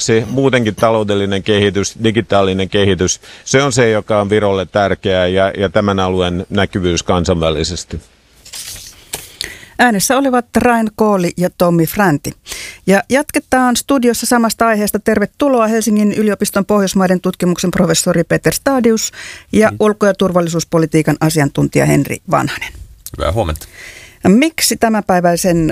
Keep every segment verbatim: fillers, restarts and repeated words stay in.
lisäksi muutenkin taloudellinen kehitys, digitaalinen kehitys, se on se, joka on Virolle tärkeää ja, ja tämän alueen näkyvyys kansainvälisesti. Äänessä olivat Rain Kooli ja Tommi Fränti. Ja jatketaan studiossa samasta aiheesta. Tervetuloa Helsingin yliopiston Pohjoismaiden tutkimuksen professori Peter Stadius ja ulko- ja turvallisuuspolitiikan asiantuntija Henri Vanhanen. Hyvää huomenta. Miksi tämänpäiväisen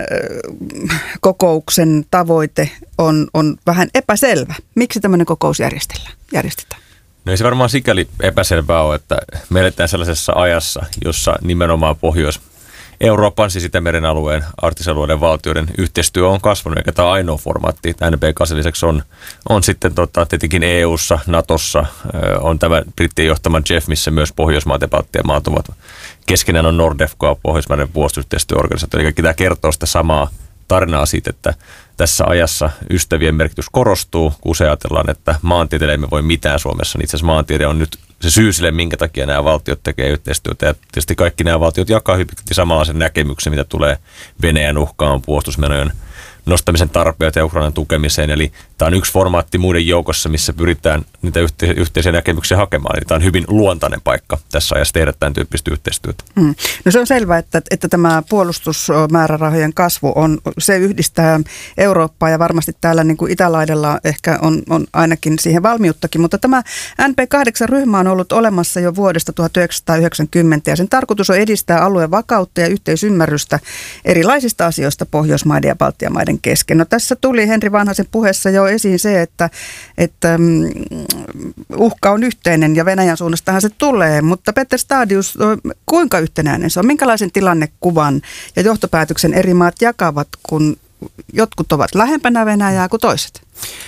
kokouksen tavoite on, on vähän epäselvä? Miksi tämmöinen kokous järjestetään? No ei se varmaan sikäli epäselvää ole, että me eletään sellaisessa ajassa, jossa nimenomaan Pohjois- Euroopan, siis Itämeren alueen, arktisalueiden valtioiden yhteistyö on kasvanut, eikä tämä ainoa formaatti. N B kahdeksan lisäksi on, on sitten tota, tietenkin E U:ssa, Natossa, on tämä brittien johtama J E F, missä myös Pohjoismaat ja Baltian maat ovat. Keskenään on Nordefco, Pohjoismaiden puolustusyhteistyöorganisaatio. Eli tämä kertoo sitä samaa tarinaa siitä, että tässä ajassa ystävien merkitys korostuu, kun usein ajatellaan, että maantieteelle emme voi mitään Suomessa. Itse asiassa maantiede on nyt se syy sille, minkä takia nämä valtiot tekee yhteistyötä. Ja tietysti kaikki nämä valtiot jakaa hyvin samanlaisen näkemyksen, mitä tulee Venäjän uhkaan, puolustusmenojen nostamisen tarpeet ja Ukrainan tukemiseen. Eli tämä on yksi formaatti muiden joukossa, missä pyritään niitä yhte- yhteisiä näkemyksiä hakemaan. Eli tämä on hyvin luontainen paikka tässä ajassa tehdä tämän tyyppistä yhteistyötä. Mm. No se on selvää, että, että tämä puolustusmäärärahojen kasvu on, se yhdistää Eurooppaa ja varmasti täällä niin kuin itälaidalla ehkä on, on ainakin siihen valmiuttakin. Mutta tämä N B kahdeksan-ryhmä on ollut olemassa jo vuodesta tuhatyhdeksänsataayhdeksänkymmentä ja sen tarkoitus on edistää alueen vakautta ja yhteisymmärrystä erilaisista asioista Pohjoismaiden ja Baltian maiden kesken. No tässä tuli Henri Vanhasen puheessa jo esiin se, että, että mm, uhka on yhteinen ja Venäjän suunnastahan se tulee, mutta Peter Stadius, kuinka yhtenäinen se on? Minkälaisen tilannekuvan ja johtopäätöksen eri maat jakavat, kun jotkut ovat lähempänä Venäjää kuin toiset?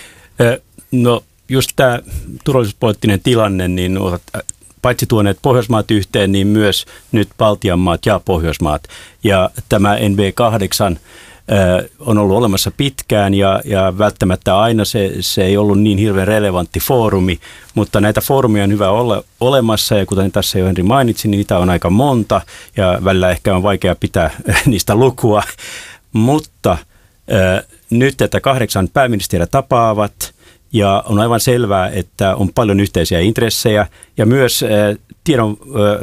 No just tämä turvallisuuspoliittinen tilanne, niin ovat paitsi tuoneet Pohjoismaat yhteen, niin myös nyt Baltian maat ja Pohjoismaat. Ja tämä N B kahdeksan on ollut olemassa pitkään ja, ja välttämättä aina se, se ei ollut niin hirveän relevantti foorumi, mutta näitä foorumia on hyvä olla olemassa ja kuten tässä jo Henri mainitsi, niin niitä on aika monta ja välillä ehkä on vaikea pitää niistä lukua, mutta äh, nyt tätä kahdeksan pääministeriä tapaavat ja on aivan selvää, että on paljon yhteisiä intressejä ja myös äh, tiedon,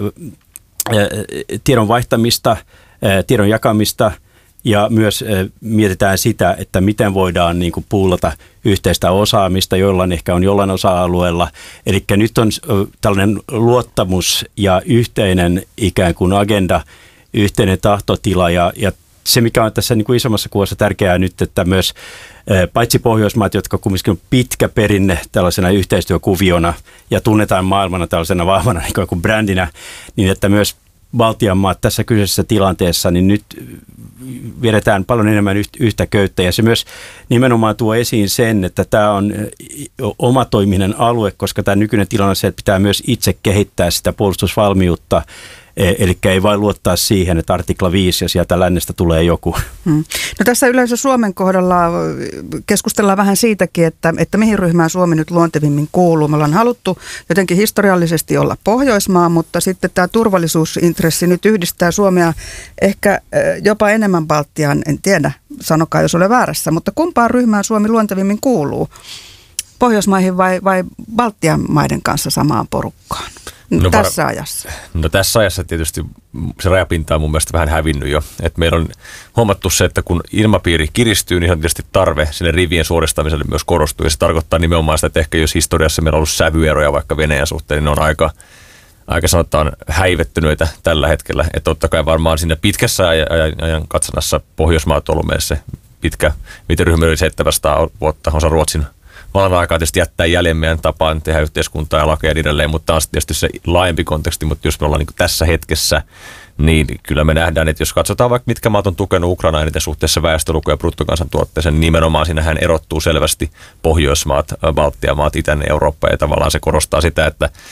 äh, äh, tiedon vaihtamista, äh, tiedon jakamista. Ja myös mietitään sitä, että miten voidaan niin kuin puulata yhteistä osaamista, jollain ehkä on jollain osa-alueella. Eli nyt on tällainen luottamus ja yhteinen ikään kuin agenda, yhteinen tahtotila. Ja, ja se, mikä on tässä niin kuin isommassa kuvassa tärkeää nyt, että myös paitsi Pohjoismaat, jotka kumminkin on pitkä perinne tällaisena yhteistyökuviona ja tunnetaan maailmana tällaisena vahvana niin kuin brändinä, niin että myös Baltian maat tässä kyseisessä tilanteessa, niin nyt vedetään paljon enemmän yhtä köyttä ja se myös nimenomaan tuo esiin sen, että tämä on omatoiminen alue, koska tämä nykyinen tilanne on se, että pitää myös itse kehittää sitä puolustusvalmiutta, eli ei vain luottaa siihen, että artikla viisi ja sieltä lännestä tulee joku. Hmm. No tässä yleensä Suomen kohdalla keskustellaan vähän siitäkin, että, että mihin ryhmään Suomi nyt luontevimmin kuuluu. Me ollaan haluttu jotenkin historiallisesti olla Pohjoismaa, mutta sitten tämä turvallisuusintressi nyt yhdistää Suomea ehkä jopa enemmän Baltiaan, en tiedä, sanokaa jos olen väärässä, mutta kumpaan ryhmään Suomi luontevimmin kuuluu? Pohjoismaihin vai, vai Baltian maiden kanssa samaan porukkaan? No, tässä var... ajassa? No tässä ajassa tietysti se rajapinta on mun mielestä vähän hävinnyt jo. Et meillä on huomattu se, että kun ilmapiiri kiristyy, niin on tietysti tarve sinne rivien suoristamiselle myös korostuu. Ja se tarkoittaa nimenomaan sitä, että ehkä jos historiassa meillä on ollut sävyeroja vaikka Venäjän suhteen, niin ne on aika, aika sanotaan häivettyneitä tällä hetkellä. Että totta kai varmaan siinä pitkässä ajan, ajan katsannassa Pohjoismaat on ollut meillä se pitkä, miten ryhmä oli seitsemänsataa vuotta, osa Ruotsin vallan aikaa tietysti jättää jäljen meidän tapaan tehdä yhteiskuntaa ja lakeja edelleen, mutta tämä on tietysti se laajempi konteksti, mutta jos me ollaan niin tässä hetkessä, niin kyllä me nähdään, että jos katsotaan vaikka mitkä maat on tukenut Ukrainaa eniten suhteessa väestöluku- ja bruttokansantuotteeseen, niin nimenomaan siinähän erottuu selvästi Pohjoismaat, Baltian maat, Itäinen Eurooppa ja tavallaan se korostaa sitä, että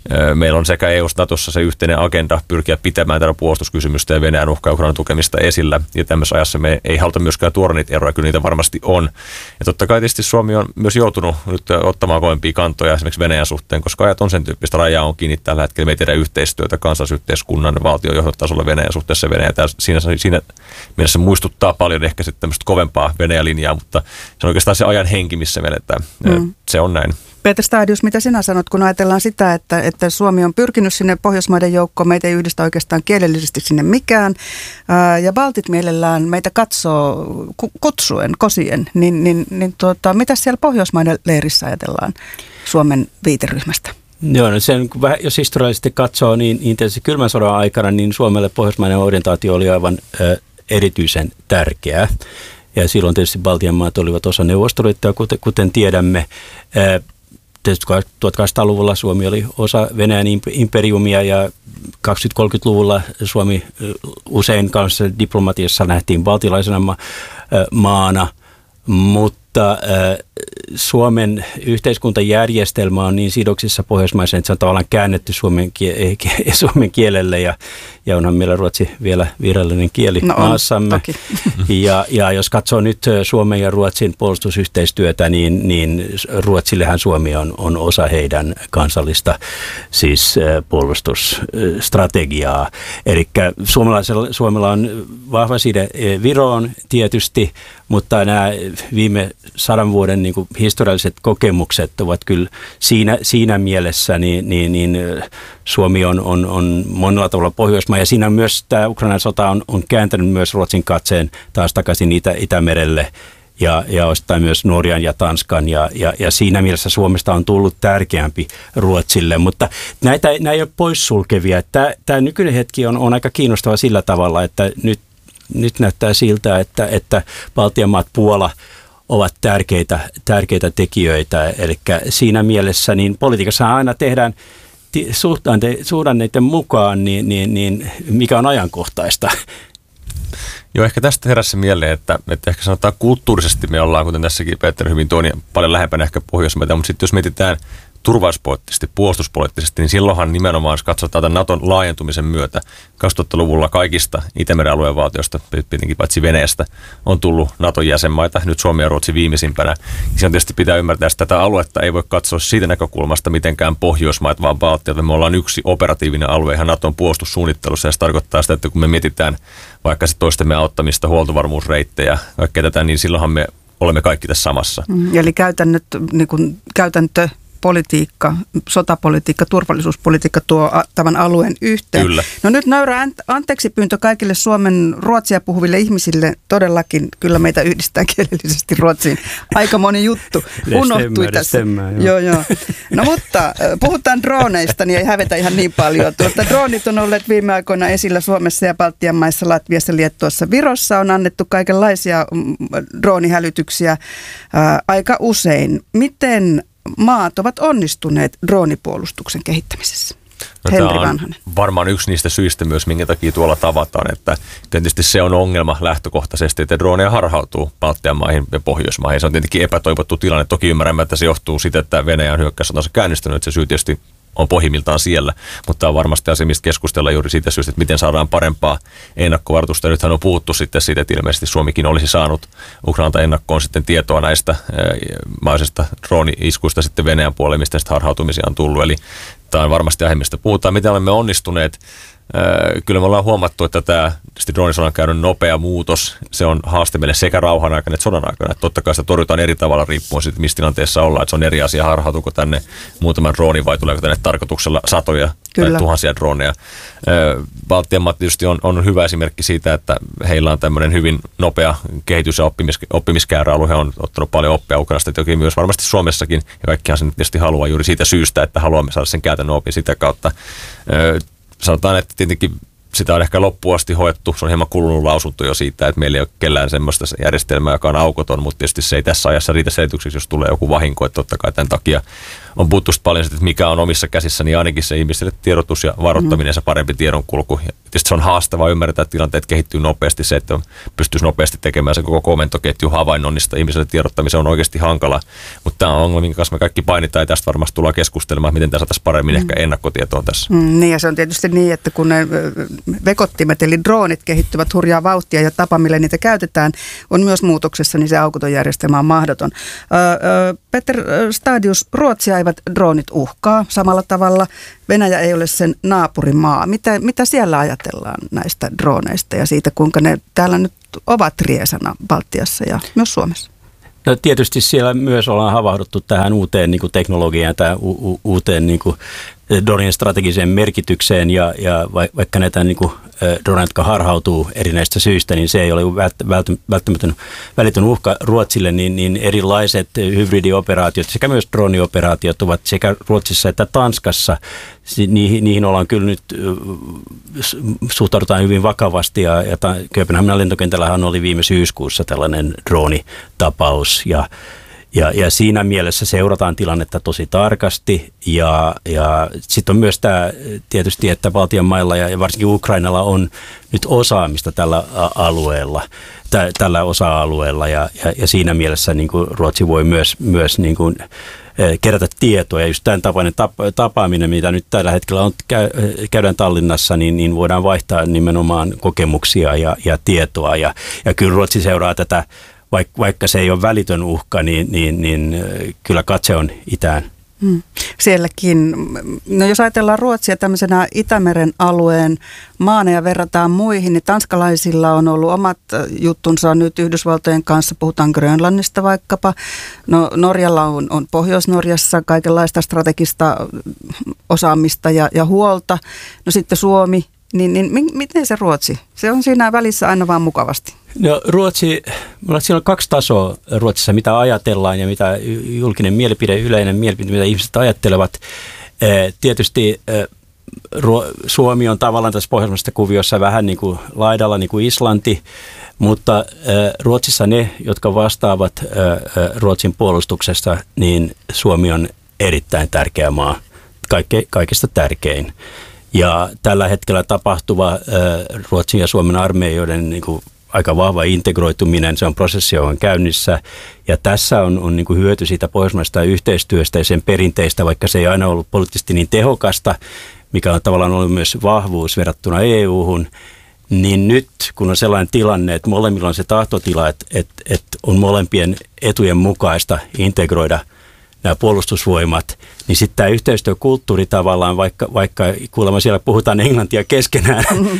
Meillä on sekä E U-Natossa se yhteinen agenda pyrkiä pitämään tätä puolustuskysymystä ja Venäjän uhkaa Ukrainan tukemista esillä. Ja tämmöisessä ajassa me ei haluta myöskään tuoda niitä eroja, kyllä niitä varmasti on. Ja totta kai tietysti Suomi on myös joutunut nyt ottamaan kovempia kantoja esimerkiksi Venäjän suhteen, koska ajat on sen tyyppistä. Rajaa on kiinni tällä hetkellä. Me ei tehdä yhteistyötä kansallisyhteiskunnan valtiojohdon tasolla Venäjän suhteessa. Venäjä siinä, siinä mielessä muistuttaa paljon ehkä sitten tämmöistä kovempaa Venäjä-linjaa, mutta se on oikeastaan se ajan henki, missä me eletään. Mm. Se on näin. Peter Stadius, mitä sinä sanot, kun ajatellaan sitä, että, että Suomi on pyrkinyt sinne Pohjoismaiden joukkoon, meitä ei yhdistä oikeastaan kielellisesti sinne mikään, ää, ja baltit mielellään meitä katsoo kutsuen, kosien, niin, niin, niin tuota, mitä siellä Pohjoismaiden leirissä ajatellaan Suomen viiteryhmästä? Joo, no sen, jos historiallisesti katsoo, niin, niin tietysti kylmän sodan aikana niin Suomelle pohjoismainen orientaatio oli aivan ä, erityisen tärkeää. Ja silloin tietysti Baltian maat olivat osa Neuvostoliittoa, kuten, kuten tiedämme. Ä, tuhatkahdeksansataaluvulla Suomi oli osa Venäjän imperiumia ja kaksikymmentä-kolmekymmentäluvulla Suomi usein kanssa diplomatiassa nähtiin baltilaisena ma- maana, mutta Suomen yhteiskuntajärjestelmä on niin sidoksissa pohjoismaisen, että se on tavallaan käännetty suomen, kie- suomen kielelle ja, ja onhan meillä ruotsi vielä virallinen kieli no on, maassamme. Ja, ja jos katsoo nyt Suomen ja Ruotsin puolustusyhteistyötä, niin, niin Ruotsillehän Suomi on, on osa heidän kansallista siis puolustusstrategiaa. Eli Suomella on vahva side Viroon tietysti, mutta nämä viime sadan vuoden niin kuin historialliset kokemukset ovat kyllä siinä, siinä mielessä, niin, niin, niin Suomi on, on, on monella tavalla Pohjoismaa, ja siinä myös tämä Ukrainan sota on, on kääntänyt myös Ruotsin katseen taas takaisin Itä, Itämerelle ja, ja osittain myös Norjan ja Tanskan, ja, ja, ja siinä mielessä Suomesta on tullut tärkeämpi Ruotsille, mutta näitä nämä ei ole poissulkevia. Tämä, tämä nykyinen hetki on, on aika kiinnostava sillä tavalla, että nyt Nyt näyttää siltä, että, että Baltian maat, Puola ovat tärkeitä, tärkeitä tekijöitä. Eli siinä mielessä niin politiikassa aina tehdään suhdanteiden mukaan, niin, niin, niin mikä on ajankohtaista. Joo, ehkä tästä heräsi mieleen, että, että ehkä sanotaan kulttuurisesti me ollaan, kuten tässäkin Peter hyvin toi, niin paljon lähempänä ehkä Pohjoismaita, mutta sitten jos mietitään turvallisuuspoliittisesti, puolustuspoliittisesti, niin silloinhan nimenomaan, jos katsotaan tämän Naton laajentumisen myötä kaksituhattaluvulla kaikista Itämeren alueen valtioista, tietenkin paitsi Venäjästä, on tullut Naton jäsenmaita, nyt Suomi ja Ruotsi viimeisimpänä. Siinä tietysti pitää ymmärtää, että tätä aluetta ei voi katsoa siitä näkökulmasta mitenkään Pohjoismaat, vaan Baltiat. Me ollaan yksi operatiivinen alue ihan Naton puolustussuunnittelussa, ja se tarkoittaa sitä, että kun me mietitään vaikka se toistemme auttamista, huoltovarmuusreittejä, kaikkea tätä, niin silloinhan me olemme kaikki tässä samassa. Mm, eli käytännöt, niin kuin, käytäntö politiikka, sotapolitiikka, turvallisuuspolitiikka tuo tämän alueen yhteen. Kyllä. No nyt nöyrä anteeksi pyyntö kaikille Suomen ruotsia puhuville ihmisille. Todellakin kyllä meitä yhdistää kielellisesti Ruotsiin. Aika moni juttu unohtui tässä. Joo, joo. No mutta puhutaan droneista, niin ei hävetä ihan niin paljon. Tuota, droonit on olleet viime aikoina esillä Suomessa ja Baltian maissa, Latviassa, Liettuassa, Virossa. On annettu kaikenlaisia droonihälytyksiä ää, aika usein. Miten maat ovat onnistuneet droonipuolustuksen kehittämisessä? No, Henri tämä on varmaan yksi niistä syistä myös, minkä takia tuolla tavataan, että tietysti se on ongelma lähtökohtaisesti, että droneja harhautuu Baltian maihin ja Pohjoismaihin. Se on tietenkin epätoivottu tilanne. Toki ymmärrämme, että se johtuu siitä, että Venäjän hyökkäyssotansa käynnistynyt, että se syy tietysti on pohjimmiltaan siellä, mutta on varmasti asia, mistä keskustella juuri siitä syystä, että miten saadaan parempaa ennakkovaroitusta. Nythän on puhuttu sitten siitä, että ilmeisesti Suomikin olisi saanut Ukrainalta ennakkoon sitten tietoa näistä mahdollisista drooni-iskuista sitten Venäjän puolelle, mistä sitten harhautumisia on tullut. Eli tämä on varmasti aiheesta puhutaan. Miten olemme onnistuneet? Kyllä me ollaan huomattu, että tämä droonisodan käydyn nopea muutos, se on haaste meille sekä rauhan aikana että sodan aikana. Että totta kai sitä torjutaan eri tavalla riippuen siitä, missä tilanteessa ollaan. Että se on eri asia, harhautuuko tänne muutaman drooni vai tuleeko tänne tarkoituksella satoja Kyllä. tai tuhansia droneja. Baltian maat tietysti on, on hyvä esimerkki siitä, että heillä on tämmöinen hyvin nopea kehitys- ja oppimis, oppimiskäärä-alue. He on ottanut paljon oppia Ukrainasta, toki myös varmasti Suomessakin. Ja kaikkihan sen tietysti haluaa juuri siitä syystä, että haluamme saada sen käytännön opin sitä kautta. Sanotaan, että tietenkin sitä on ehkä loppuun asti hoettu. Se on hieman kulunut lausunto jo siitä, että meillä ei ole kellään semmoista järjestelmää, joka on aukoton, mutta tietysti se ei tässä ajassa riitä selitykseksi, jos tulee joku vahinko, että totta kai tämän takia on puhuttu paljon siitä, että mikä on omissa käsissä, niin ainakin se ihmisille tiedotus ja varoittaminen ja se parempi tiedonkulku. Ja tietysti se on haastavaa ymmärtää, että tilanteet kehittyy nopeasti. Se, että pystyisi nopeasti tekemään se koko komentoketju havainnoinnista ihmisille tiedottamiseen on oikeasti hankala. Mutta tämä on ongelma, minkä kanssa me kaikki painitaan ja tästä varmasti tullaan keskustelemaan, miten tämä saataisiin paremmin mm. ehkä ennakkotietoa tässä. Mm, niin ja se on tietysti niin, että kun ne vekottimet eli droonit kehittyvät hurjaa vauhtia ja tapa, millä niitä käytetään, on myös muutoksessa, niin se aukoton järjestelmä on mahdoton. Öö, Peter Stadius, Ruotsia eivät droonit uhkaa samalla tavalla. Venäjä ei ole sen naapurimaa. Mitä, mitä siellä ajatellaan näistä drooneista ja siitä, kuinka ne täällä nyt ovat riesana Baltiassa ja myös Suomessa? No tietysti siellä myös ollaan havahduttu tähän uuteen niin kuin teknologiaan, tähän u- u- uuteen niin kuin dronien strategiseen merkitykseen ja, ja vaikka näitä niin kuin droneja, jotka harhautuu erinäistä syistä, niin se ei ole välttämätön välitön uhka Ruotsille, niin, niin erilaiset hybridioperaatiot sekä myös dronioperaatiot ovat sekä Ruotsissa että Tanskassa. Niihin, niihin ollaan kyllä nyt, suhtaudutaan hyvin vakavasti ja, ja Kööpenhaminan lentokentällähän oli viime syyskuussa tällainen dronitapaus ja Ja, ja siinä mielessä seurataan tilannetta tosi tarkasti ja, ja sitten on myös tämä tietysti, että Baltian mailla ja varsinkin Ukrainalla on nyt osaamista tällä alueella, tä, tällä osa-alueella ja, ja, ja siinä mielessä niin kuin Ruotsi voi myös, myös niin kuin kerätä tietoa ja just tämän tapainen tapaaminen, mitä nyt tällä hetkellä on, käydään Tallinnassa, niin, niin voidaan vaihtaa nimenomaan kokemuksia ja, ja tietoa ja, ja kyllä Ruotsi seuraa tätä. Vaikka se ei ole välitön uhka, niin, niin, niin kyllä katse on itään. Hmm. Sielläkin. No jos ajatellaan Ruotsia tämmöisenä Itämeren alueen maana ja verrataan muihin, niin tanskalaisilla on ollut omat juttunsa nyt Yhdysvaltojen kanssa. Puhutaan Grönlannista vaikkapa. No Norjalla on, on Pohjois-Norjassa kaikenlaista strategista osaamista ja, ja huolta. No sitten Suomi. Niin, niin miten se Ruotsi? Se on siinä välissä aina vaan mukavasti. No Ruotsi, siinä on kaksi tasoa Ruotsissa, mitä ajatellaan ja mitä julkinen mielipide, yleinen mielipide, mitä ihmiset ajattelevat. Tietysti Suomi on tavallaan tässä pohjoismaisessa kuviossa vähän niin kuin laidalla, niin kuin Islanti, mutta Ruotsissa ne, jotka vastaavat Ruotsin puolustuksesta, niin Suomi on erittäin tärkeä maa, Kaikke, kaikista tärkein. Ja tällä hetkellä tapahtuva ä, Ruotsin ja Suomen armeijoiden niin kuin aika vahva integroituminen, se on prosessi, joka on käynnissä. Ja tässä on, on niin kuin hyöty siitä pohjoismaisesta yhteistyöstä ja sen perinteistä, vaikka se ei aina ollut poliittisesti niin tehokasta, mikä on tavallaan ollut myös vahvuus verrattuna E U-hun. Niin nyt, kun on sellainen tilanne, että molemmilla on se tahtotila, että, että, että on molempien etujen mukaista integroida nämä puolustusvoimat, niin sitten tämä yhteistyökulttuuri tavallaan, vaikka, vaikka kuulemma siellä puhutaan englantia keskenään, mm-hmm.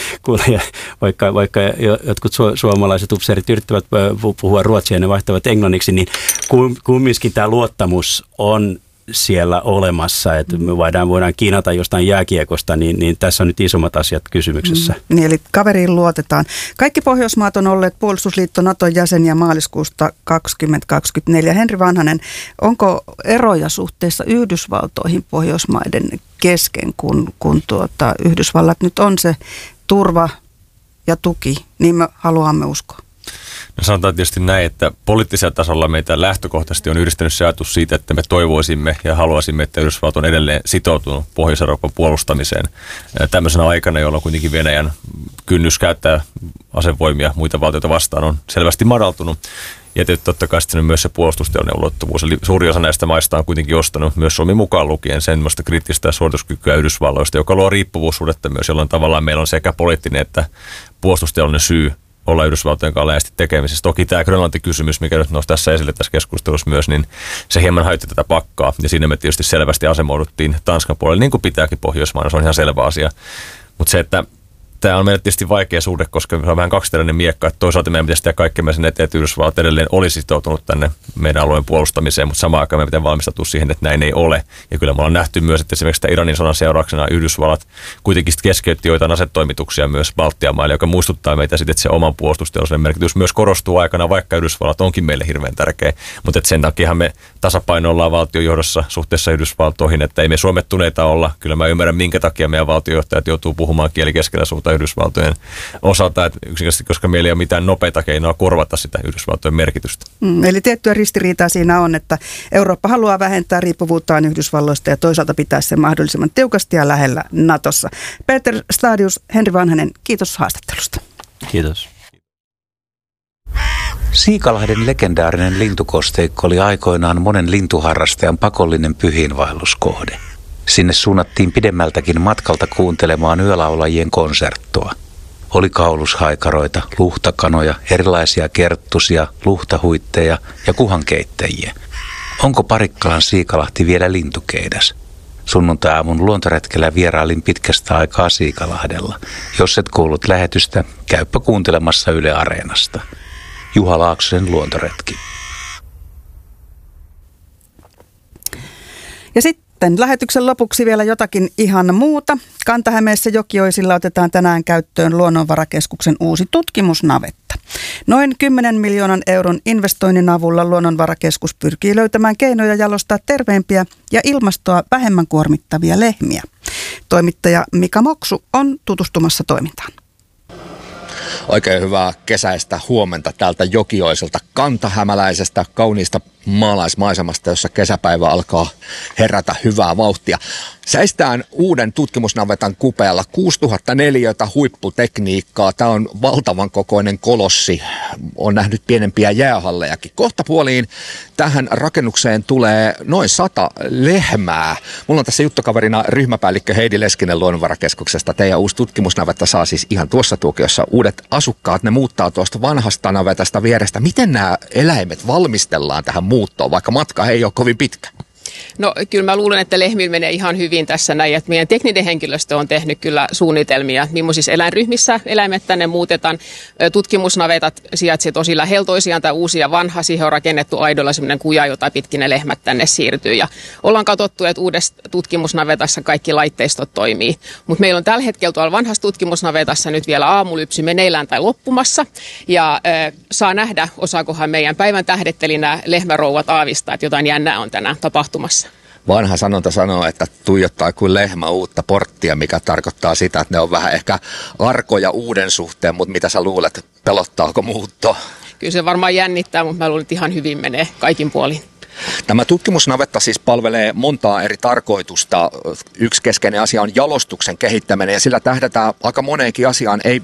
vaikka, vaikka jotkut su- suomalaiset upseerit yrittävät puhua ruotsia ja ne vaihtavat englanniksi, niin kumminkin tämä luottamus on siellä olemassa, että me voidaan, voidaan kiinata jostain jääkiekosta, niin, niin tässä on nyt isommat asiat kysymyksessä. Mm, niin, eli kaveriin luotetaan. Kaikki Pohjoismaat on olleet puolustusliitto Naton jäseniä maaliskuusta kaksituhattakaksikymmentäneljä. Henri Vanhanen, onko eroja suhteessa Yhdysvaltoihin Pohjoismaiden kesken, kun, kun tuota, Yhdysvallat nyt on se turva ja tuki, niin me haluamme uskoa? No sanotaan tietysti näin, että poliittisella tasolla meitä lähtökohtaisesti on yhdistänyt se ajatus siitä, että me toivoisimme ja haluaisimme, että Yhdysvallat on edelleen sitoutunut Pohjois-Euroopan puolustamiseen tämmöisenä aikana, jolloin kuitenkin Venäjän kynnys käyttää asevoimia muita valtioita vastaan on selvästi madaltunut. Ja totta kai sitten myös se puolustusteollinen ulottuvuus. Eli suuri osa näistä maista on kuitenkin ostanut myös Suomi mukaan lukien semmoista kriittistä suorituskykyä Yhdysvalloista, joka luo riippuvuussuhdetta myös, jolloin tavallaan meillä on sekä poliittinen että puolustusteollinen syy olla Yhdysvaltojen kanssa läheisesti tekemisissä. Toki tämä Grönlanti-kysymys, mikä nyt nousi tässä esille tässä keskustelussa myös, niin se hieman hajotti tätä pakkaa. Ja siinä me tietysti selvästi asemoiduttiin Tanskan puolelle, niin kuin pitääkin Pohjoismaana, se on ihan selvä asia. Mutta se, että Tämä on meille tietysti vaikea suhde, koska se on vähän kaksiteräinen miekka. Että toisaalta meidän pitäisi tehdä kaikkemme sen eteen, että Yhdysvallat edelleen olisi sitoutunut tänne meidän alueen puolustamiseen, mutta samaan aikaan meidän pitää valmistautua siihen, että näin ei ole. Ja kyllä me ollaan nähty myös, että esimerkiksi tämä Iranin sodan seurauksena Yhdysvallat kuitenkin keskeytti joitain asetoimituksia myös Baltian maille, joka muistuttaa meitä sitten, että se oman puolustusteollisuuden merkitys myös korostuu aikana, vaikka Yhdysvallat onkin meille hirveän tärkeä. Mutta sen takia me tasapainoillaan valtiojohdossa suhteessa Yhdysvaltoihin, että ei me suomettuneita olla. Kyllä mä ymmärrän, minkä takia meidän valtiojohtajat joutuu puhumaan kieli keskellä suuta Yhdysvaltojen osalta, että yksinkertaisesti, koska meillä ei ole mitään nopeita keinoa korvata sitä Yhdysvaltojen merkitystä. Mm, eli tiettyä ristiriitaa siinä on, että Eurooppa haluaa vähentää riippuvuuttaan Yhdysvalloista ja toisaalta pitää sen mahdollisimman tiukasti ja lähellä Natossa. Peter Stadius, Henri Vanhanen, kiitos haastattelusta. Kiitos. Siikalahden legendaarinen lintukosteikko oli aikoinaan monen lintuharrastajan pakollinen pyhiinvaelluskohde. Sinne suunnattiin pidemmältäkin matkalta kuuntelemaan yölaulajien konserttoa. Oli kaulushaikaroita, luhtakanoja, erilaisia kerttusia, luhtahuitteja ja kuhankeittäjiä. Onko Parikkalan Siikalahti vielä lintukeidas? Sunnuntai-aamun luontoretkellä vierailin pitkästä aikaa Siikalahdella. Jos et kuullut lähetystä, käyppä kuuntelemassa Yle Areenasta. Juha Laaksosen luontoretki. Ja sitten lähetyksen lopuksi vielä jotakin ihan muuta. Kanta-Hämeessä Jokioisilla otetaan tänään käyttöön Luonnonvarakeskuksen uusi tutkimusnavetta. Noin kymmenen miljoonan euron investoinnin avulla Luonnonvarakeskus pyrkii löytämään keinoja jalostaa terveempiä ja ilmastoa vähemmän kuormittavia lehmiä. Toimittaja Mika Moksu on tutustumassa toimintaan. Oikein hyvää kesäistä huomenta täältä Jokioiselta kantahämäläisestä kauniista maalaismaisemasta, jossa kesäpäivä alkaa herätä hyvää vauhtia. Seistään uuden tutkimusnavetan kupeella kuusituhatta neliötä huipputekniikkaa. Tämä on valtavan kokoinen kolossi. On nähnyt pienempiä jäähallejakin. Kohta puoliin tähän rakennukseen tulee noin sata lehmää. Mulla on tässä juttukaverina ryhmäpäällikkö Heidi Leskinen Luonnonvarakeskuksesta. Teidän uusi tutkimusnavetta saa siis ihan tuossa tuokiossa uudet asukkaat. Ne muuttaa tuosta vanhasta navetasta vierestä. Miten nämä eläimet valmistellaan tähän muuttoon, vaikka matka ei ole kovin pitkä? No kyllä mä luulen, että lehmillä menee ihan hyvin tässä näin, että meidän tekninen henkilöstö on tehnyt kyllä suunnitelmia, millaisissa eläinryhmissä eläimet tänne muutetaan. Tutkimusnavetat sijaitsee tosi lähellä toisiaan, tämä uusi ja vanha, siihen on rakennettu aidolla sellainen kuja, jota pitkin ne lehmät tänne siirtyy. Ja ollaan katsottu, että uudessa tutkimusnavetassa kaikki laitteistot toimii, mutta meillä on tällä hetkellä tuolla vanhassa tutkimusnavetassa nyt vielä aamulypsy meneillään tai loppumassa ja äh, saa nähdä, osaakohan meidän päivän tähdetteli nämä lehmärouvat aavistaa, että jotain jännää on tänään tapahtumassa. Vanha sanonta sanoo, että tuijottaa kuin lehmä uutta porttia, mikä tarkoittaa sitä, että ne on vähän ehkä arkoja uuden suhteen, mutta mitä sä luulet, pelottaako muutto? Kyllä se varmaan jännittää, mutta mä luulen, että ihan hyvin menee kaikin puolin. Tämä tutkimusnavetta siis palvelee montaa eri tarkoitusta. Yksi keskeinen asia on jalostuksen kehittäminen ja sillä tähdätään aika moneenkin asiaan, ei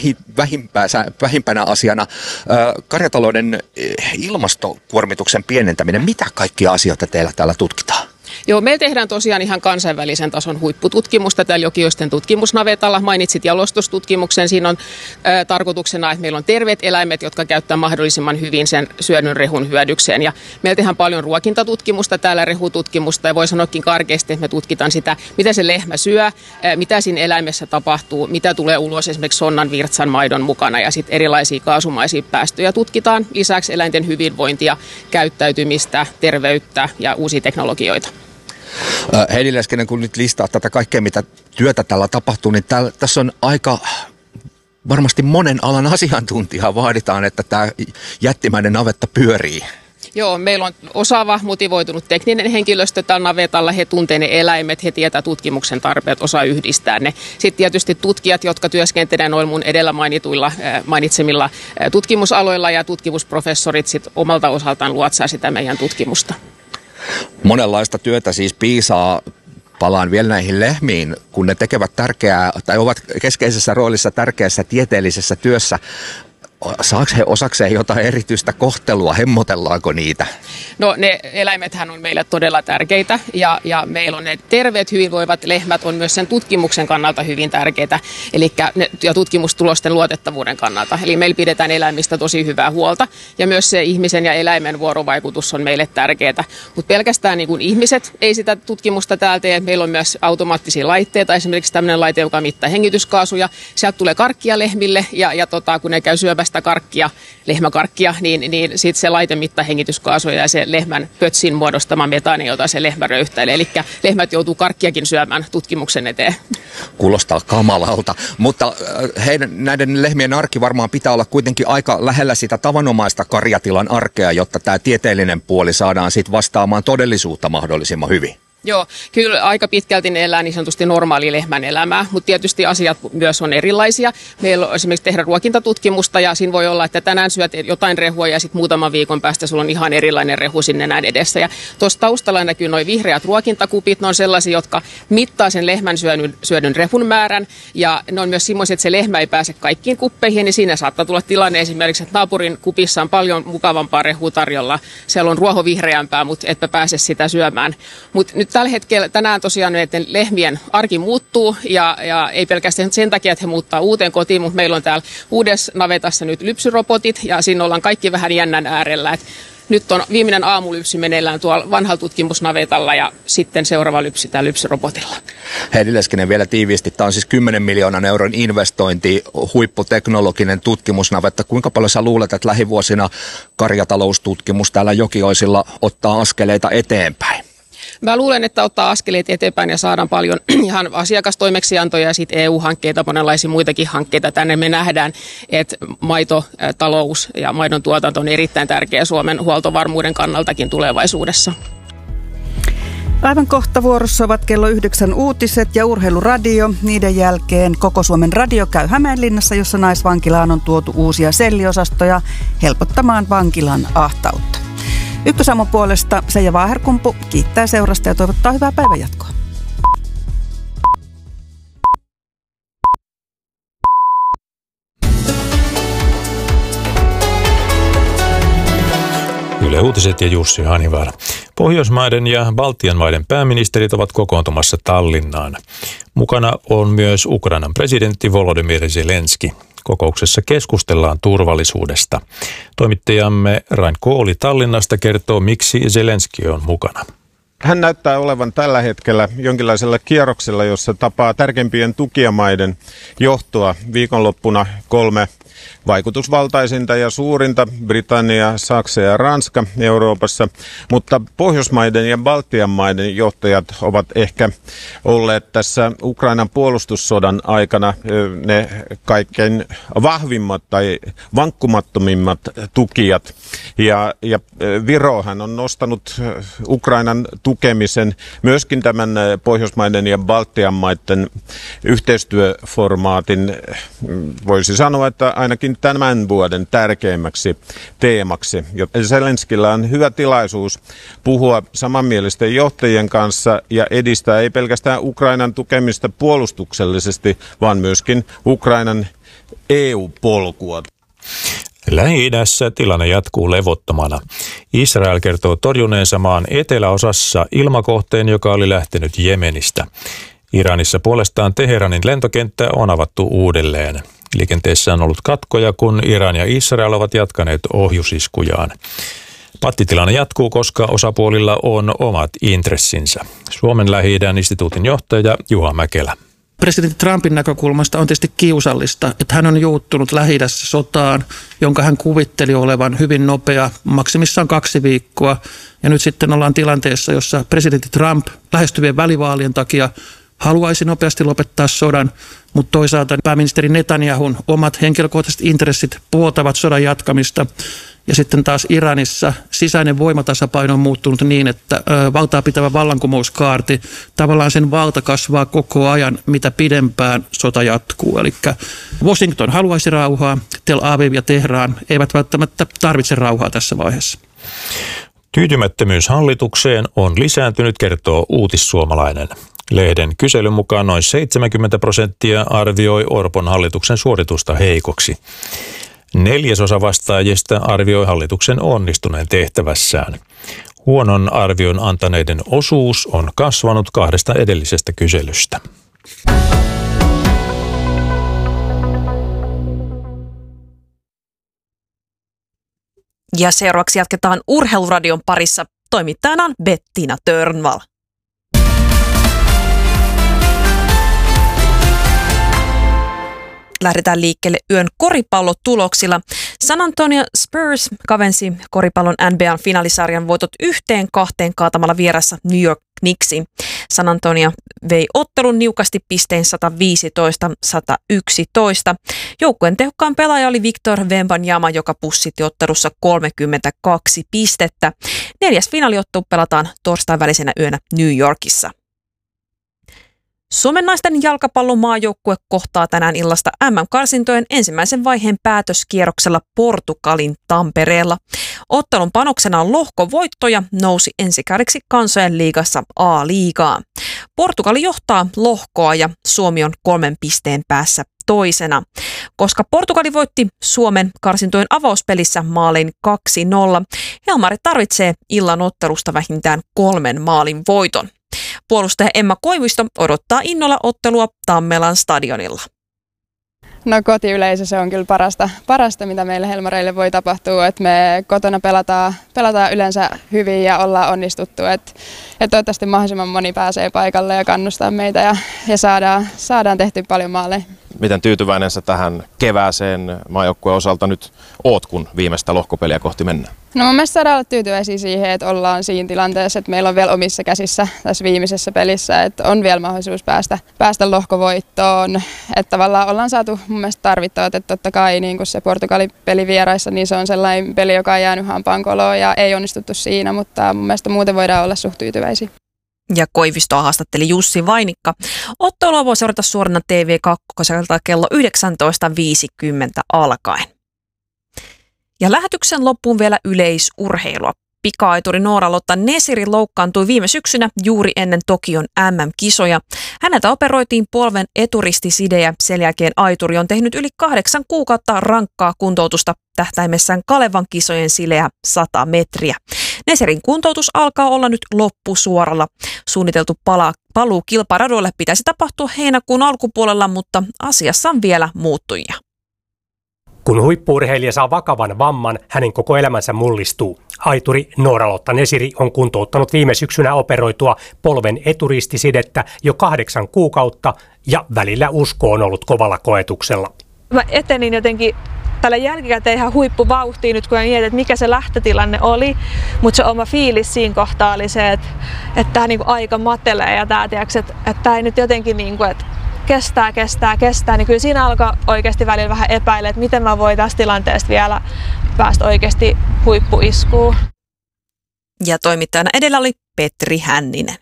vähimpänä asiana karjatalouden ilmastokuormituksen pienentäminen. Mitä kaikkia asioita teillä täällä tutkitaan? Joo, meillä tehdään tosiaan ihan kansainvälisen tason huippututkimusta täällä Jokioisten tutkimusnavetalla. Mainitsit jalostustutkimuksen. Siinä on ä, tarkoituksena, että meillä on terveet eläimet, jotka käyttää mahdollisimman hyvin sen syödyn rehun hyödykseen. Ja meillä tehdään paljon ruokintatutkimusta täällä, rehututkimusta. Ja voi sanoakin karkeasti, että me tutkitaan sitä, mitä se lehmä syö, ä, mitä siinä eläimessä tapahtuu, mitä tulee ulos esimerkiksi sonnan, virtsan, maidon mukana. Ja sitten erilaisia kaasumaisia päästöjä tutkitaan. Lisäksi eläinten hyvinvointia, käyttäytymistä, terveyttä ja uusia teknologioita. Heidi Leskinen, kun nyt listaa tätä kaikkea, mitä työtä tällä tapahtuu, niin täällä, tässä on aika varmasti monen alan asiantuntijaa vaaditaan, että tämä jättimäinen navetta pyörii. Joo, meillä on osaava, motivoitunut tekninen henkilöstö tällä navetalla. He tuntee ne eläimet, he tietää tutkimuksen tarpeet, osaa yhdistää ne. Sitten tietysti tutkijat, jotka työskentelevät noilla mun edellä mainituilla, mainitsemilla tutkimusaloilla ja tutkimusprofessorit sit omalta osaltaan luotsaa sitä meidän tutkimusta. Monenlaista työtä siis piisaa. Palaan vielä näihin lehmiin, kun ne tekevät tärkeää tai ovat keskeisessä roolissa tärkeässä tieteellisessä työssä. saako he osakseen jotain erityistä kohtelua, hemmotellaanko niitä? No ne eläimethän on meille todella tärkeitä ja, ja meillä on ne terveet hyvinvoivat lehmät on myös sen tutkimuksen kannalta hyvin tärkeitä, eli ne, ja tutkimustulosten luotettavuuden kannalta. Eli meillä pidetään eläimistä tosi hyvää huolta ja myös se ihmisen ja eläimen vuorovaikutus on meille tärkeää. Mutta pelkästään niin kuin ihmiset ei sitä tutkimusta täällä tee. Meillä on myös automaattisia laitteita, esimerkiksi tämmöinen laite, joka mittaa hengityskaasuja. Sieltä tulee karkkia lehmille ja, ja tota, kun ne käy syömästä karkkia, lehmäkarkkia, niin, niin sitten se laite mittaa hengityskaasuja ja se lehmän pötsin muodostama metaani, jota se lehmä röyhtäilee. Eli lehmät joutuu karkkiakin syömään tutkimuksen eteen. Kuulostaa kamalalta, mutta heidän, näiden lehmien arki varmaan pitää olla kuitenkin aika lähellä sitä tavanomaista karjatilan arkea, jotta tämä tieteellinen puoli saadaan sitten vastaamaan todellisuutta mahdollisimman hyvin. Joo, kyllä aika pitkälti ne elää niin sanotusti normaali lehmän elämää, mutta tietysti asiat myös on erilaisia. Meillä on esimerkiksi tehdä ruokintatutkimusta ja siinä voi olla, että tänään syöt jotain rehua ja sitten muutaman viikon päästä sulla on ihan erilainen rehu sinne näin edessä. Ja tuossa taustalla näkyy nuo vihreät ruokintakupit, ne on sellaisia, jotka mittaa sen lehmän syödyn, syödyn rehun määrän ja ne on myös semmoisia, että se lehmä ei pääse kaikkiin kuppeihin, niin siinä saattaa tulla tilanne esimerkiksi, että naapurin kupissa on paljon mukavampaa rehua tarjolla. Siellä on ruoho vihreämpää, mutta etpä pääse sitä syömään. Mut nyt tällä hetkellä tänään tosiaan näiden lehmien arki muuttuu ja, ja ei pelkästään sen takia, että he muuttaa uuteen kotiin, mutta meillä on täällä uudessa navetassa nyt lypsyrobotit ja siinä ollaan kaikki vähän jännän äärellä. Et nyt on viimeinen aamulypsy meneillään tuolla vanhalla tutkimusnavetalla ja sitten seuraava lypsy täällä lypsyrobotilla. Heidi Leskinen vielä tiiviisti. Tämä on siis kymmenen miljoonan euron investointi, huipputeknologinen tutkimusnavetta. Kuinka paljon sä luulet, että lähivuosina karjataloustutkimus täällä Jokioisilla ottaa askeleita eteenpäin? Mä luulen, että ottaa askeleet eteenpäin ja saadaan paljon ihan asiakastoimeksiantoja ja sitten E U-hankkeita, monenlaisia muitakin hankkeita. Tänne me nähdään, että maitotalous ja maidon tuotanto on erittäin tärkeä Suomen huoltovarmuuden kannaltakin tulevaisuudessa. Aivan kohta vuorossa ovat kello yhdeksän uutiset ja urheiluradio. Niiden jälkeen Koko Suomen radio käy Hämeenlinnassa, jossa naisvankilaan on tuotu uusia selliosastoja helpottamaan vankilan ahtautta. Ykkösaamun puolesta Seija Vaaherkumpu kiittää seurasta ja toivottaa hyvää päivänjatkoa. Yle Uutiset ja Jussi Hanivaara. Pohjoismaiden ja Baltian maiden pääministerit ovat kokoontumassa Tallinnaan. Mukana on myös Ukrainan presidentti Volodymyr Zelenski. Kokouksessa keskustellaan turvallisuudesta. Toimittajamme Rain Kooli Tallinnasta kertoo, miksi Zelenski on mukana. Hän näyttää olevan tällä hetkellä jonkinlaisella kierroksella, jossa tapaa tärkeimpien tukijamaiden johtoa. Viikonloppuna kolme vaikutusvaltaisinta ja suurinta, Britannia, Saksa ja Ranska Euroopassa, mutta Pohjoismaiden ja Baltian maiden johtajat ovat ehkä olleet tässä Ukrainan puolustussodan aikana ne kaikkein vahvimmat tai vankkumattomimmat tukijat. Ja, ja Virohan on nostanut Ukrainan tukemisen myöskin tämän Pohjoismaiden ja Baltian maiden yhteistyöformaatin, voisi sanoa, että ainakin tämän vuoden tärkeimmäksi teemaksi. Zelenskillä on hyvä tilaisuus puhua samanmielisten johtajien kanssa ja edistää ei pelkästään Ukrainan tukemista puolustuksellisesti, vaan myöskin Ukrainan E U-polkua. Lähi-idässä tilanne jatkuu levottomana. Israel kertoo torjuneensa maan eteläosassa ilmakohteen, joka oli lähtenyt Jemenistä. Iranissa puolestaan Teheranin lentokenttä on avattu uudelleen. Liikenteessä on ollut katkoja, kun Iran ja Israel ovat jatkaneet ohjusiskujaan. Pattitilanne jatkuu, koska osapuolilla on omat intressinsä. Suomen Lähi-idän instituutin johtaja Juha Mäkelä. Presidentti Trumpin näkökulmasta on tietysti kiusallista, että hän on juuttunut Lähi-idässä sotaan, jonka hän kuvitteli olevan hyvin nopea, maksimissaan kaksi viikkoa. Ja nyt sitten ollaan tilanteessa, jossa presidentti Trump lähestyvien välivaalien takia haluaisi nopeasti lopettaa sodan, mutta toisaalta pääministeri Netanyahun omat henkilökohtaiset intressit puoltavat sodan jatkamista. Ja sitten taas Iranissa sisäinen voimatasapaino on muuttunut niin, että valtaa pitävä vallankumouskaarti, tavallaan sen valta kasvaa koko ajan, mitä pidempään sota jatkuu. Eli Washington haluaisi rauhaa, Tel Aviv ja Teheran eivät välttämättä tarvitse rauhaa tässä vaiheessa. Tyytymättömyys hallitukseen on lisääntynyt, kertoo Uutissuomalainen. Lehden kyselyn mukaan noin seitsemänkymmentä prosenttia arvioi Orpon hallituksen suoritusta heikoksi. Neljäsosa vastaajista arvioi hallituksen onnistuneen tehtävässään. Huonon arvion antaneiden osuus on kasvanut kahdesta edellisestä kyselystä. Ja seuraavaksi jatketaan Urheiluradion parissa. Toimittajana on Bettina Törnvall. Lähdetään liikkeelle yön koripallotuloksilla. San Antonio Spurs kavensi koripallon N B A:n finaalisarjan voitot yhteen kahteen kaatamalla vieressä New York Knicksin. San Antonio vei ottelun niukasti pistein sata viisitoista sata yksitoista. Joukkueen tehokkaan pelaaja oli Victor Wembanyama, joka pussitti ottelussa kolmekymmentäkaksi pistettä. Neljäs finaaliottelu pelataan torstain välisenä yönä New Yorkissa. Suomen naisten jalkapallon maajoukkue kohtaa tänään illasta M M-karsintojen ensimmäisen vaiheen päätöskierroksella Portugalin Tampereella. Ottelun panoksena on lohkovoitto ja nousi ensikääriksi kansojen liigassa A-liigaan. Portugali johtaa lohkoa ja Suomi on kolmen pisteen päässä toisena. Koska Portugali voitti Suomen karsintojen avauspelissä maalin kaksi nolla, Helmari tarvitsee illan ottelusta vähintään kolmen maalin voiton. Puolustaja Emma Koivisto odottaa innolla ottelua Tammelan stadionilla. No kotiyleisö, se on kyllä parasta, parasta mitä meille Helmareille voi tapahtua, että me kotona pelataan, pelataan yleensä hyvin ja ollaan onnistuttu, että, että toivottavasti mahdollisimman moni pääsee paikalle ja kannustaa meitä ja, ja saadaan, saadaan tehty paljon maaleja. Miten tyytyväinen sä tähän kevääseen maajoukkueen osalta nyt oot, kun viimeistä lohkopeliä kohti mennään? No mun mielestä saadaan olla tyytyväisiä siihen, että ollaan siinä tilanteessa, että meillä on vielä omissa käsissä tässä viimeisessä pelissä, että on vielä mahdollisuus päästä, päästä lohkovoittoon. Että tavallaan ollaan saatu mun mielestä tarvittavat, että totta kai niin kun se Portugalin peli vieraissa, niin se on sellainen peli, joka on jäänyt hampaan koloon ja ei onnistuttu siinä, mutta mun mielestä muuten voidaan olla suht tyytyväisiä. Ja Koivistoa haastatteli Jussi Vainikka. Ottelua voi seurata suorana T V kaksi kello yhdeksäntoista viisikymmentä alkaen. Ja lähetyksen loppuun vielä yleisurheilua. Pika-aituri Noora-Lotta Nesiri loukkaantui viime syksynä juuri ennen Tokion M M-kisoja. Häneltä operoitiin polven eturistiside ja sen jälkeen aituri on tehnyt yli kahdeksan kuukautta rankkaa kuntoutusta tähtäimessään Kalevan kisojen sileä sata metriä. Nesirin kuntoutus alkaa olla nyt loppusuoralla. Suunniteltu pala, paluu kilparadoille pitäisi tapahtua heinäkuun alkupuolella, mutta asiassa on vielä muuttujia. Kun huippu-urheilija saa vakavan vamman, hänen koko elämänsä mullistuu. Aituri Noora-Lotta Nesiri on kuntouttanut viime syksynä operoitua polven eturistisidettä jo kahdeksan kuukautta ja välillä usko on ollut kovalla koetuksella. Mä etenin jotenkin tällä jälkikäteen ihan huippuvauhtiin nyt, kun mä mietin, että mikä se lähtötilanne oli. Mutta se oma fiilis siinä kohtaa oli se, että, että tämä niinku aika matelee ja tämä, tiiäks, että, että tämä ei nyt jotenkin niinku, että kestää, kestää, kestää. Niin kyllä siinä alkaa oikeasti välillä vähän epäillä, että miten mä voin tästä tilanteesta vielä päästä oikeasti huippuiskuun. Ja toimittajana edellä oli Petri Hänninen.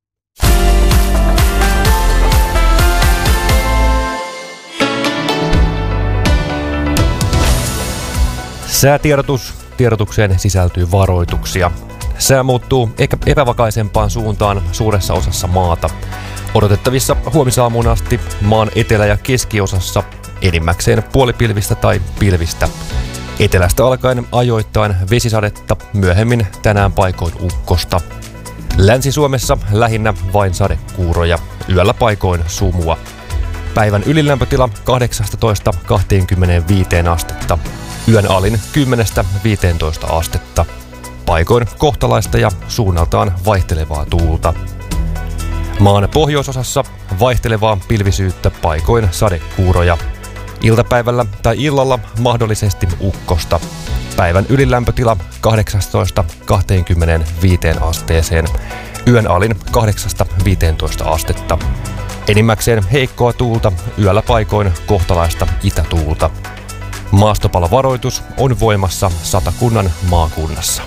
Säätiedotus. Tiedotukseen sisältyy varoituksia. Sää muuttuu ehkä epävakaisempaan suuntaan suuressa osassa maata. Odotettavissa huomisaamuun asti maan etelä- ja keskiosassa enimmäkseen puolipilvistä tai pilvistä. Etelästä alkaen ajoittain vesisadetta, myöhemmin tänään paikoin ukkosta. Länsi-Suomessa lähinnä vain sadekuuroja, yöllä paikoin sumua. Päivän ylilämpötila kahdeksastatoista kaksikymmentäviisi astetta, yön alin kymmenestä viiteentoista astetta. Paikoin kohtalaista ja suunnaltaan vaihtelevaa tuulta. Maan pohjoisosassa vaihtelevaa pilvisyyttä, paikoin sadekuuroja. Iltapäivällä tai illalla mahdollisesti ukkosta. Päivän ylilämpötila kahdeksastatoista kaksikymmentäviisi asteeseen. Yön alin kahdeksasta viiteentoista astetta. Enimmäkseen heikkoa tuulta, yöllä paikoin kohtalaista itätuulta. Maastopalovaroitus on voimassa Satakunnan maakunnassa.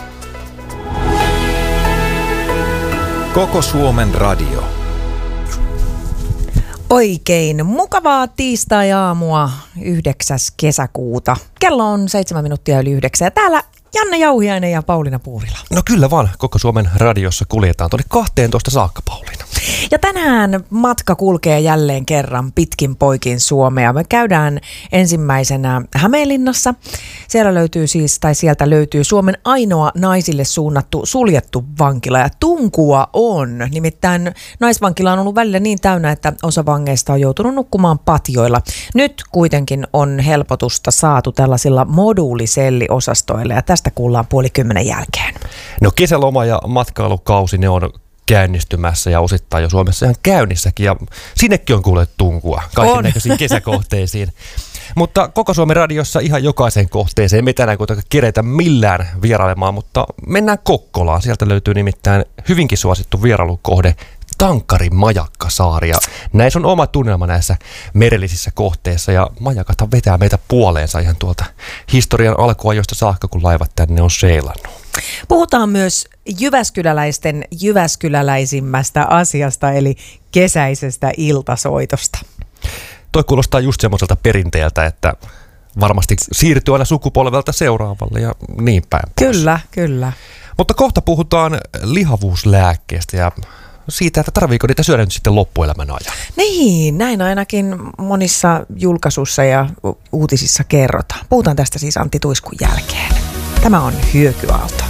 Koko Suomen radio. Oikein mukavaa tiistai-aamua yhdeksäs kesäkuuta. Kello on seitsemän minuuttia yli yhdeksän ja täällä Janne Jauhiainen ja Pauliina Puurila. No kyllä vaan, Koko Suomen radiossa kuljetaan tuonne kahteentoista saakka, Pauliina. Ja tänään matka kulkee jälleen kerran pitkin poikin Suomea. Me käydään ensimmäisenä Hämeenlinnassa. Siellä löytyy siis, tai sieltä löytyy Suomen ainoa naisille suunnattu suljettu vankila. Ja tunkua on. Nimittäin naisvankila on ollut välillä niin täynnä, että osa vangeista on joutunut nukkumaan patjoilla. Nyt kuitenkin on helpotusta saatu tällaisilla moduuliselliosastoilla. Ja tästä kuullaan puoli kymmenen jälkeen. No kesäloma ja matkailukausi, ne on käynnistymässä ja osittain jo Suomessa ihan käynnissäkin. Ja sinnekin on kuullut tunkua kaikennäköisiin kesäkohteisiin. Mutta Koko Suomen radiossa ihan jokaiseen kohteeseen me tänään kuitenkaan keretä millään vierailemaan, mutta mennään Kokkolaan. Sieltä löytyy nimittäin hyvinkin suosittu vierailukohde Tankkarin majakkasaari. Ja näissä on oma tunnelma näissä merellisissä kohteissa ja majakathan vetää meitä puoleensa ihan tuolta historian alkuajoista saakka, kun laivat tänne on seilannut. Puhutaan myös jyväskyläläisten jyväskyläläisimmästä asiasta, eli kesäisestä iltasoitosta. Toi kuulostaa just semmoiselta perinteeltä, että varmasti siirtyy aina sukupolvelta seuraavalle ja niin päin pois. Kyllä, kyllä. Mutta kohta puhutaan lihavuuslääkkeestä ja siitä, että tarviiko niitä syödä nyt sitten loppuelämän ajan. Niin, näin ainakin monissa julkaisuissa ja uutisissa kerrotaan. Puhutaan tästä siis Antti Tuiskun jälkeen. Tämä on Hyökyaalto.